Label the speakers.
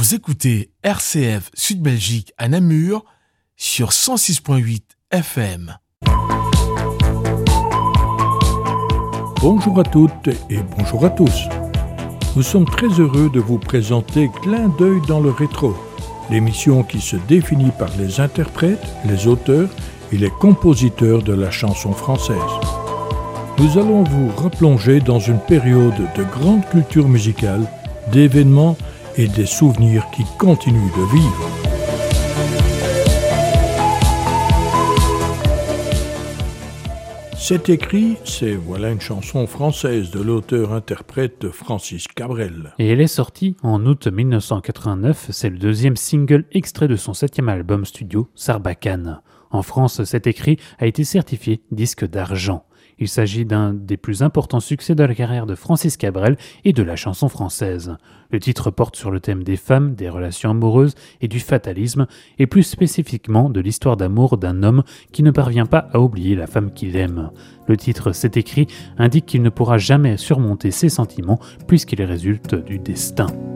Speaker 1: Vous écoutez RCF Sud Belgique à Namur sur 106.8 FM.
Speaker 2: Bonjour à toutes et bonjour à tous. Nous sommes très heureux de vous présenter Clin d'œil dans le rétro, l'émission qui se définit par les interprètes, les auteurs et les compositeurs de la chanson française. Nous allons vous replonger dans une période de grande culture musicale, d'événements et des souvenirs qui continuent de vivre. C'est écrit, c'est voilà une chanson française de l'auteur-interprète Francis Cabrel.
Speaker 3: Et elle est sortie en août 1989, c'est le deuxième single extrait de son 7e album studio, Sarbacane. En France, C'est écrit a été certifié disque d'argent. Il s'agit d'un des plus importants succès de la carrière de Francis Cabrel et de la chanson française. Le titre porte sur le thème des femmes, des relations amoureuses et du fatalisme, et plus spécifiquement de l'histoire d'amour d'un homme qui ne parvient pas à oublier la femme qu'il aime. Le titre C'est écrit indique qu'il ne pourra jamais surmonter ses sentiments puisqu'il résulte du destin.